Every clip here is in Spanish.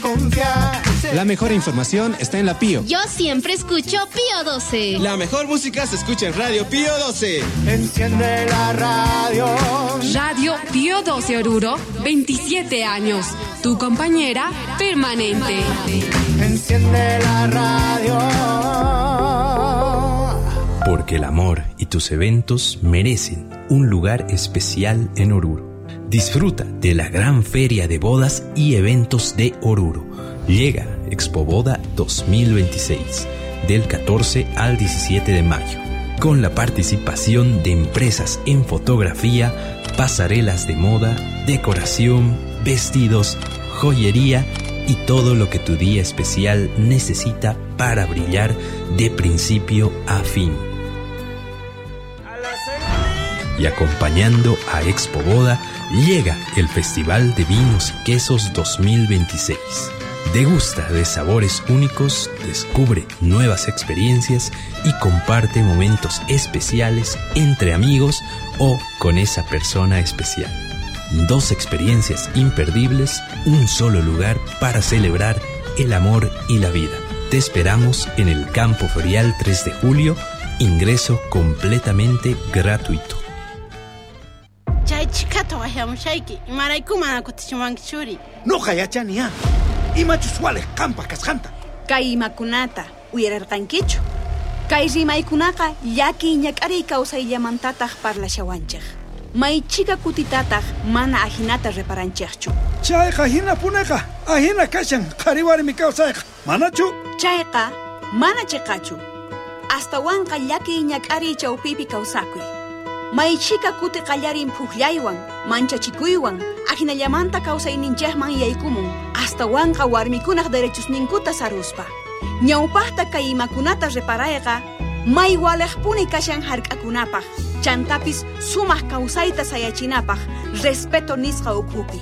confiar. La mejor información está en la Pío. Yo siempre escucho Pío 12. La mejor música se escucha en Radio Pío 12. Enciende la radio. Radio Pío 12 Oruro, 27 años. Tu compañera permanente. Enciende la radio. Porque el amor y tus eventos merecen un lugar especial en Oruro. Disfruta de la gran feria de bodas y eventos de Oruro. Llega Expo Boda 2026, del 14 al 17 de mayo, con la participación de empresas en fotografía, pasarelas de moda, decoración, vestidos, joyería y todo lo que tu día especial necesita para brillar de principio a fin. Y acompañando a Expo Boda, llega el Festival de Vinos y Quesos 2026. Degusta de sabores únicos, descubre nuevas experiencias y comparte momentos especiales entre amigos o con esa persona especial. 2 experiencias imperdibles, un solo lugar para celebrar el amor y la vida. Te esperamos en el Campo Ferial 3 de Julio, ingreso completamente gratuito. No hayachania. Imachuswales campa casjanta. Kay imakunata uyararqankichu. Kay rimaykunaqa llaki ñak'ari kawsayllamantataq parlashawanchik. Maychika kutitataq mana ahinata reparanchikchu. Chayqa hina punaqa ahina kashan qhariwarmi kawsayqa. Manachu? Chayqa mana chiqachu. Astawanqa llaki ñak'ari chawpipi kawsakuy. Maychika kuti qallarin puqllaywan, manchachikuywan, ahinallamanta kawsayninchikman yaykumun. Astawanqa warmikunaq derechosninkuta saruspa. Ñawpaqta kay imakunata reparayqa may waliqpuni kashan hark'akunapaq. Chantapis sumaq kawsayta sayachinapaq respeto nisqa ukhupi.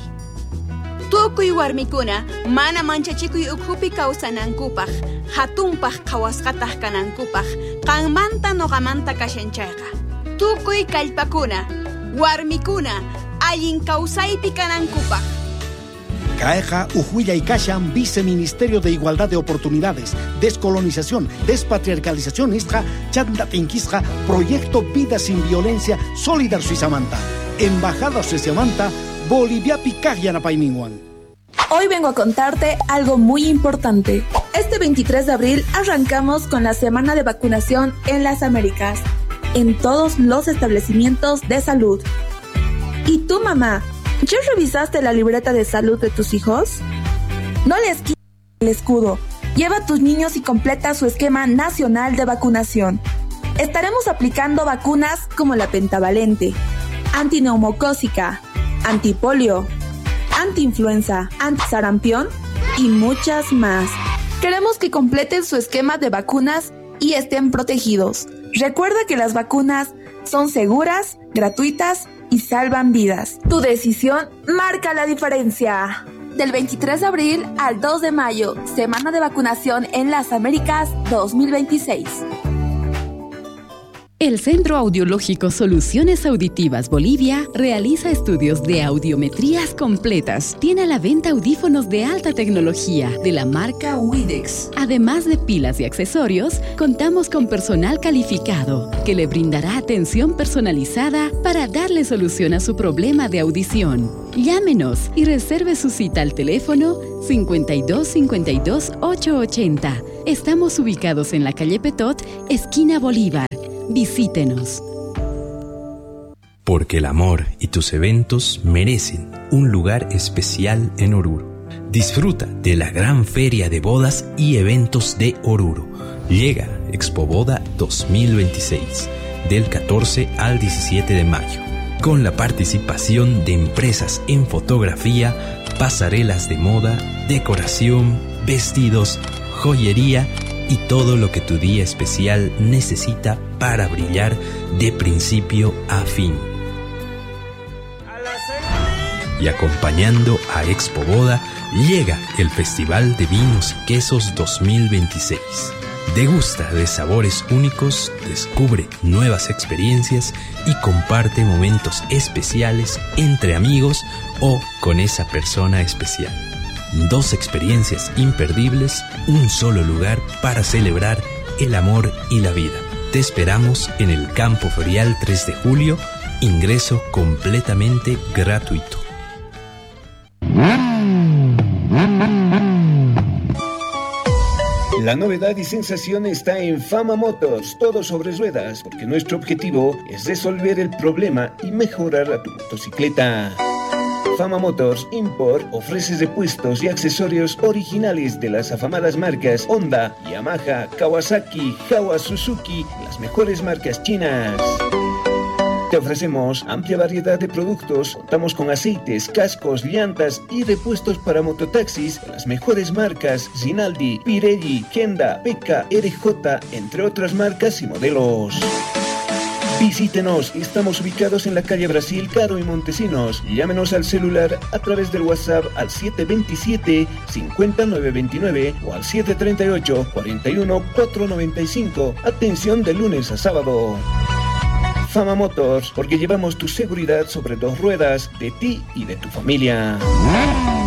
Tukuy warmikuna mana manchachikuy ukhupi kawsanankupaq, hatunpaq qhawasqataq kanankupaq, qanmanta noqamanta kashanchayqa. Tukuy kallpakuna, warmikuna, allin kawsaypi kanankupaq. Caeja Ujuya y Kashan, Viceministerio de Igualdad de Oportunidades, Descolonización, Despatriarcalización Istra, Chandatinquistra, Proyecto Vida Sin Violencia, Solidar Suizamanta, Embajada Suizamanta, Bolivia Picayana Paiminguan. Hoy vengo a contarte algo muy importante. Este 23 de abril arrancamos con la semana de vacunación en las Américas, en todos los establecimientos de salud. ¿Y tú, mamá? ¿Ya revisaste la libreta de salud de tus hijos? No les quites el escudo. Lleva a tus niños y completa su esquema nacional de vacunación. Estaremos aplicando vacunas como la pentavalente, antineumocócica, antipolio, antiinfluenza, antisarampión y muchas más. Queremos que completen su esquema de vacunas y estén protegidos. Recuerda que las vacunas son seguras, gratuitas y salvan vidas. Tu decisión marca la diferencia. Del 23 de abril al 2 de mayo, Semana de Vacunación en las Américas 2026. El Centro Audiológico Soluciones Auditivas Bolivia realiza estudios de audiometrías completas. Tiene a la venta audífonos de alta tecnología de la marca Widex. Además de pilas y accesorios, contamos con personal calificado que le brindará atención personalizada para darle solución a su problema de audición. Llámenos y reserve su cita al teléfono 52 52 880. Estamos ubicados en la calle Petot, esquina Bolívar. Visítenos. Porque el amor y tus eventos merecen un lugar especial en Oruro. Disfruta de la gran feria de bodas y eventos de Oruro. Llega Expo Boda 2026, del 14 al 17 de mayo, con la participación de empresas en fotografía, pasarelas de moda, decoración, vestidos, joyería y todo lo que tu día especial necesita para brillar de principio a fin. Y acompañando a Expo Boda, llega el Festival de Vinos y Quesos 2026. Degusta de sabores únicos, descubre nuevas experiencias y comparte momentos especiales entre amigos o con esa persona especial. 2 experiencias imperdibles, un solo lugar para celebrar el amor y la vida. Te esperamos en el Campo Ferial 3 de julio, ingreso completamente gratuito. La novedad y sensación está en Fama Motors, todo sobre ruedas, porque nuestro objetivo es resolver el problema y mejorar a tu motocicleta. Fama Motors Import ofrece repuestos y accesorios originales de las afamadas marcas Honda, Yamaha, Kawasaki, Jawa, Suzuki, las mejores marcas chinas. Te ofrecemos amplia variedad de productos, contamos con aceites, cascos, llantas y repuestos para mototaxis de las mejores marcas Rinaldi, Pirelli, Kenda, Peka, RJ, entre otras marcas y modelos. Visítenos, estamos ubicados en la calle Brasil, Caro y Montesinos. Llámenos al celular a través del WhatsApp al 727-50929 o al 738-41-495. Atención de lunes a sábado. Fama Motors, porque llevamos tu seguridad sobre 2 ruedas de ti y de tu familia.